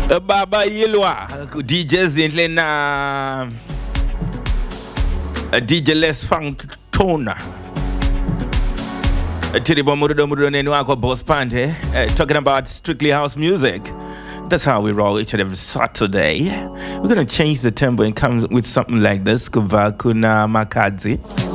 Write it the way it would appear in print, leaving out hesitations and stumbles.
Baba Yilwa, DJ Zintlena, DJ Les Funk Tona. Tiribo Murudo Nenu Ako Boss Pante, talking about strictly house music. That's how we roll each and every Saturday. We're gonna change the tempo and come with something like this. Kuva Kuna Makadzi.